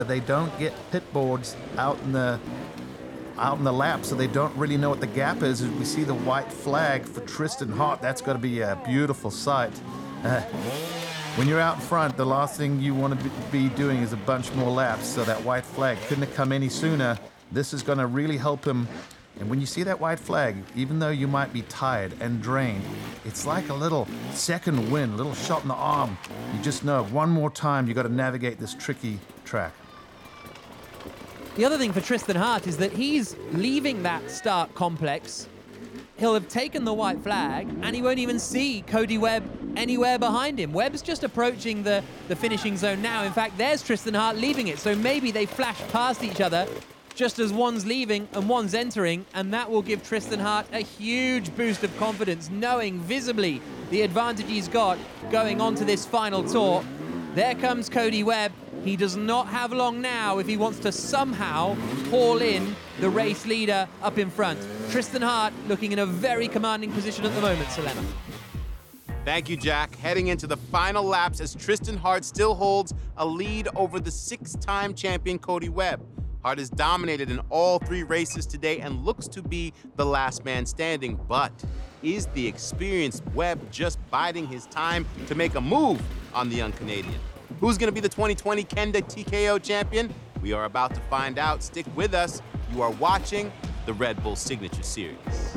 They don't get pit boards out in the lap, so they don't really know what the gap is. As we see the white flag for Tristan Hart, that's got to be a beautiful sight. When you're out in front, the last thing you want to be doing is a bunch more laps, so that white flag couldn't have come any sooner. This is going to really help him. And when you see that white flag, even though you might be tired and drained, it's like a little second wind, a little shot in the arm. You just know one more time you got to navigate this tricky track. The other thing for Tristan Hart is that he's leaving that start complex. He'll have taken the white flag and he won't even see Cody Webb anywhere behind him. Webb's just approaching the finishing zone now. In fact, there's Tristan Hart leaving it. So maybe they flash past each other just as one's leaving and one's entering, and that will give Tristan Hart a huge boost of confidence, knowing visibly the advantage he's got going on to this final tour. There comes Cody Webb. He does not have long now if he wants to somehow haul in the race leader up in front. Tristan Hart looking in a very commanding position at the moment, Selena. Thank you, Jack. Heading into the final laps as Tristan Hart still holds a lead over the 6-time champion Cody Webb. Hart has dominated in all 3 races today and looks to be the last man standing, but is the experienced Webb just biding his time to make a move on the young Canadian? Who's going to be the 2020 Kenda TKO champion? We are about to find out. Stick with us. You are watching the Red Bull Signature Series.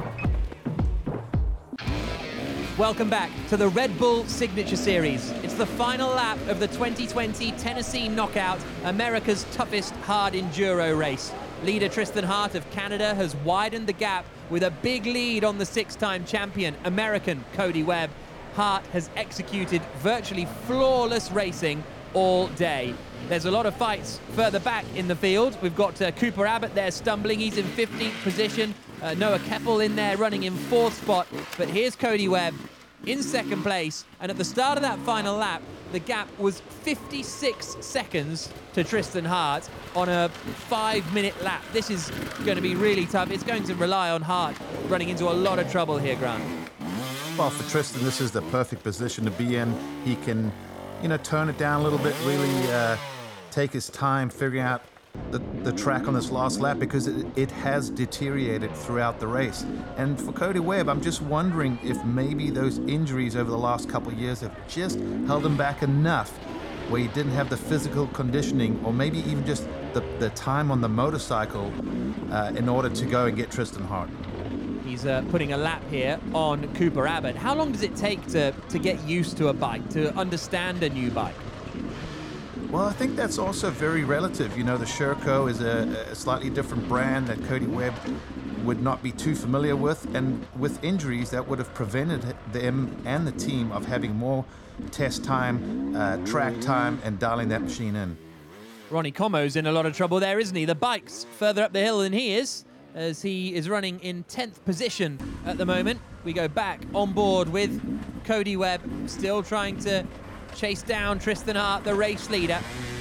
Welcome back to the Red Bull Signature Series. It's the final lap of the 2020 Tennessee Knockout, America's toughest hard enduro race. Leader Tristan Hart of Canada has widened the gap with a big lead on the 6-time champion, American Cody Webb. Hart has executed virtually flawless racing all day. There's a lot of fights further back in the field. We've got Cooper Abbott there stumbling. He's in 15th position. Noah Keppel in there running in 4th spot. But here's Cody Webb in 2nd place. And at the start of that final lap, the gap was 56 seconds to Tristan Hart on a 5-minute lap. This is going to be really tough. It's going to rely on Hart running into a lot of trouble here, Grant. Well, for Tristan, this is the perfect position to be in. He can, turn it down a little bit, really take his time figuring out the track on this last lap, because it has deteriorated throughout the race. And for Cody Webb, I'm just wondering if maybe those injuries over the last couple of years have just held him back enough where he didn't have the physical conditioning, or maybe even just the time on the motorcycle in order to go and get Tristan Hart. He's putting a lap here on Cooper Abbott. How long does it take to get used to a bike, to understand a new bike? Well, I think that's also very relative. The Sherco is a slightly different brand that Cody Webb would not be too familiar with, and with injuries that would have prevented them and the team of having more test time, track time, and dialing that machine in. Ronnie Como's in a lot of trouble there, isn't he? The bike's further up the hill than he is, as he is running in 10th position at the moment. We go back on board with Cody Webb, still trying to chase down Tristan Hart, the race leader.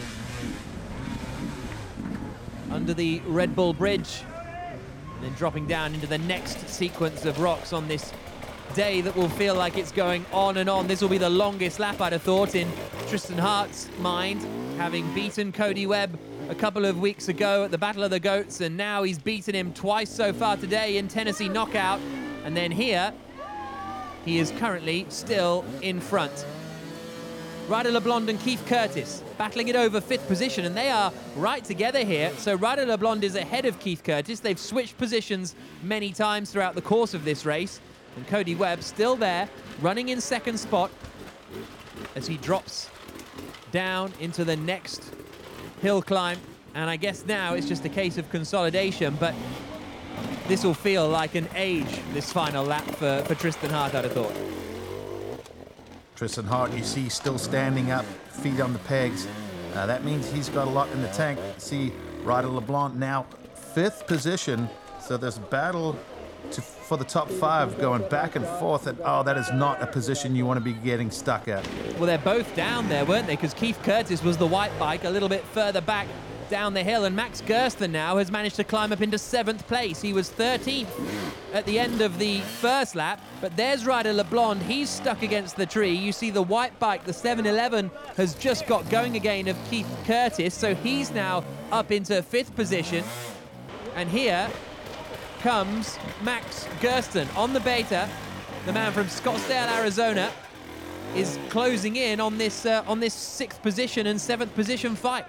Under the Red Bull Bridge, and then dropping down into the next sequence of rocks on this day that will feel like it's going on and on. This will be the longest lap, I'd have thought, in Tristan Hart's mind, having beaten Cody Webb a couple of weeks ago at the Battle of the Goats, and now he's beaten him twice so far today in Tennessee Knockout. And then here, he is currently still in front. Ryder LeBlond and Keith Curtis battling it over 5th position, and they are right together here. So Ryder LeBlond is ahead of Keith Curtis. They've switched positions many times throughout the course of this race. And Cody Webb still there, running in 2nd spot as he drops down into the next hill climb. And I guess now it's just a case of consolidation, but this will feel like an age, this final lap for Tristan Hart, I'd have thought. Tristan Hart, you see, still standing up, feet on the pegs. That means he's got a lot in the tank. See Ryder LeBlond now 5th position, so there's a battle for the top 5 going back and forth, and that is not a position you want to be getting stuck at. Well, they're both down there, weren't they? Because Keith Curtis was the white bike a little bit further back down the hill, and Max Gersten now has managed to climb up into 7th place. He was 13th at the end of the first lap, but there's Ryder LeBlond. He's stuck against the tree. You see the white bike, the 711, has just got going again of Keith Curtis, so he's now up into 5th position. And here comes Max Gersten on the beta. The man from Scottsdale, Arizona, is closing in on this 6th position and 7th position fight.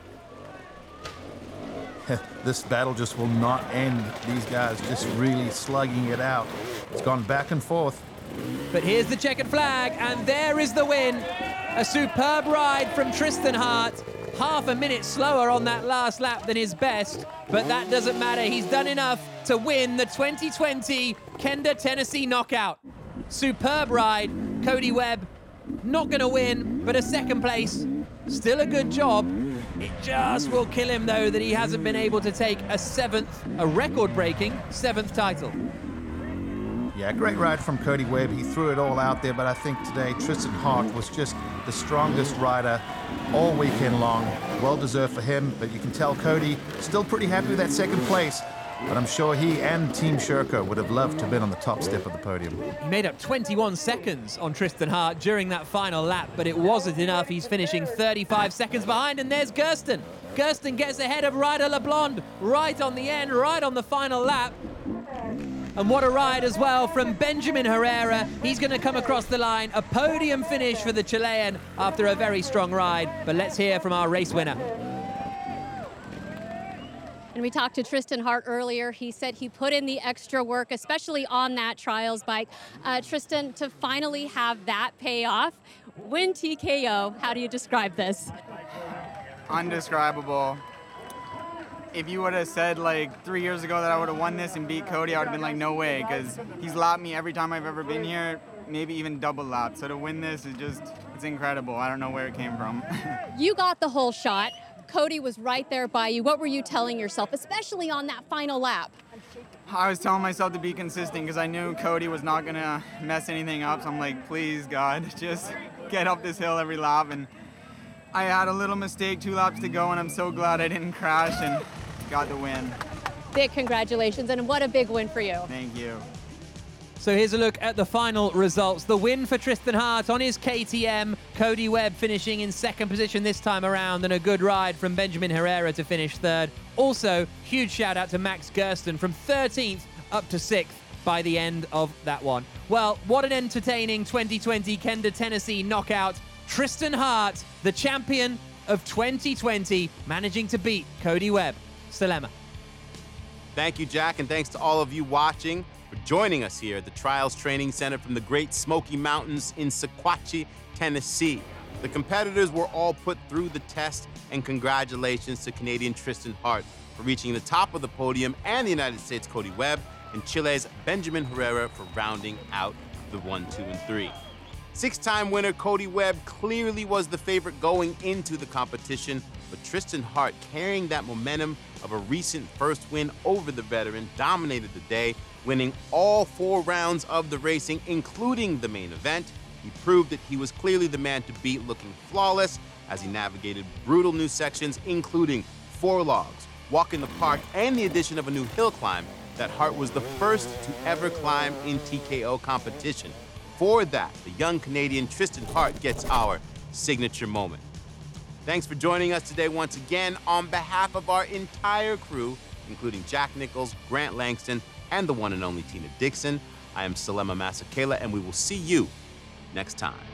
This battle just will not end. These guys just really slugging it out. It's gone back and forth. But here's the checkered flag, and there is the win. A superb ride from Tristan Hart. Half a minute slower on that last lap than his best, but that doesn't matter. He's done enough to win the 2020 Kenda, Tennessee Knockout. Superb ride. Cody Webb not going to win, but a 2nd place. Still a good job. It just will kill him, though, that he hasn't been able to take a record-breaking 7th title. Yeah, great ride from Cody Webb. He threw it all out there, but I think today Tristan Hart was just the strongest rider all weekend long. Well deserved for him, but you can tell Cody still pretty happy with that 2nd place. But I'm sure he and Team Sherco would have loved to have been on the top step of the podium. He made up 21 seconds on Tristan Hart during that final lap, but it wasn't enough. He's finishing 35 seconds behind, and there's Gersten. Gersten gets ahead of Ryder LeBlond right on the end, right on the final lap. And what a ride as well from Benjamin Herrera. He's going to come across the line. A podium finish for the Chilean after a very strong ride. But let's hear from our race winner. And we talked to Tristan Hart earlier. He said he put in the extra work, especially on that trials bike. Tristan, to finally have that pay off, win TKO, how do you describe this? Undescribable. If you would have said like 3 years ago that I would have won this and beat Cody, I would have been like, no way, because he's lapped me every time I've ever been here, maybe even double lapped. So to win this is just, it's incredible. I don't know where it came from. You got the whole shot. Cody was right there by you. What were you telling yourself, especially on that final lap? I was telling myself to be consistent because I knew Cody was not going to mess anything up. So I'm like, please, God, just get up this hill every lap. And I had a little mistake, 2 laps to go, and I'm so glad I didn't crash and got the win. Big congratulations, and what a big win for you. Thank you. So here's a look at the final results. The win for Tristan Hart on his KTM. Cody Webb finishing in 2nd position this time around, and a good ride from Benjamin Herrera to finish 3rd. Also, huge shout out to Max Gersten from 13th up to 6th by the end of that one. Well, what an entertaining 2020 Kenda, Tennessee Knockout. Tristan Hart, the champion of 2020, managing to beat Cody Webb. Salema. Thank you, Jack, and thanks to all of you watching for joining us here at the Trials Training Center from the Great Smoky Mountains in Sequatchie, Tennessee. The competitors were all put through the test, and congratulations to Canadian Tristan Hart for reaching the top of the podium, and the United States' Cody Webb, and Chile's Benjamin Herrera for rounding out the 1, 2, and 3. 6-time winner Cody Webb clearly was the favorite going into the competition, but Tristan Hart, carrying that momentum of a recent first win over the veteran, dominated the day, winning all 4 rounds of the racing, including the main event. He proved that he was clearly the man to beat, looking flawless as he navigated brutal new sections, including 4 logs, walk in the park, and the addition of a new hill climb that Hart was the first to ever climb in TKO competition. For that, the young Canadian Tristan Hart gets our signature moment. Thanks for joining us today once again. On behalf of our entire crew, including Jack Nichols, Grant Langston, and the one and only Tina Dixon, I am Salema Masakela, and we will see you next time.